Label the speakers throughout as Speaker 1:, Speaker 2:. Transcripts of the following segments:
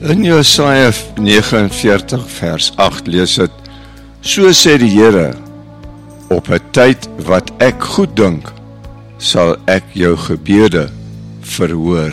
Speaker 1: In Jesaja 49 vers 8 lees dit: So sê die Here, op 'n tyd wat ek goed dink, sal ek jou gebede verhoor.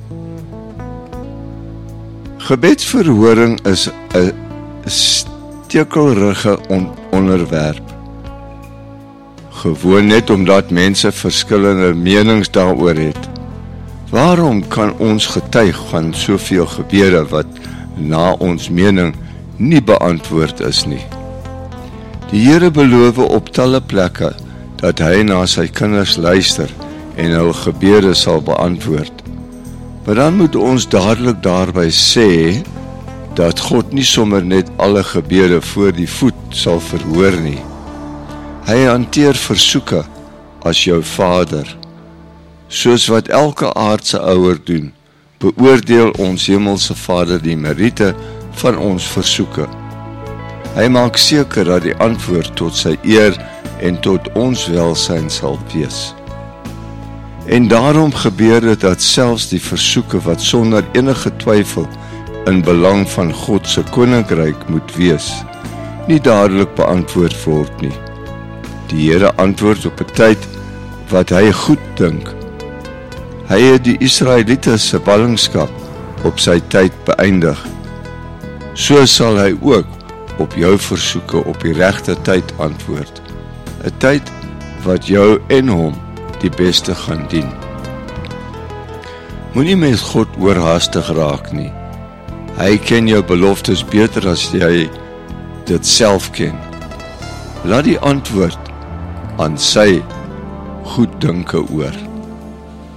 Speaker 1: Gebedsverhoring is 'n stekelrige onderwerp. Gewoon net omdat mense verskillende menings daaroor het. Waarom kan ons getuig van soveel gebede wat na ons mening nie beantwoord is nie? Die Here beloof op talle plekke dat hy na sy kinders luister en hul gebede sal beantwoord. Maar dan moet ons dadelik daarby sê dat God nie sommer net alle gebede voor die voet sal verhoor nie. Hy hanteer versoeke as jou Vader. Soos wat elke aardse ouer doen, beoordeel ons hemelse Vader die meriete van ons versoeke. Hy maak seker dat die antwoord tot sy eer en tot ons welsyn sal wees. En daarom gebeur dit dat selfs die versoeke wat sonder enige twyfel in belang van God se koninkryk moet wees, nie dadelik beantwoord word nie. Die Here antwoord op 'n tyd wat hy goed dink. Hy het die Israeliete se ballingskap op sy tyd beëindig. So sal hy ook op jou versoeke op die regte tyd antwoord. 'n Tyd wat jou en hom die beste gaan dien. Moenie met God oorhaastig raak nie. Hy ken jou beloftes beter as jy dit self ken. Laat die antwoord aan sy goeddinke oor.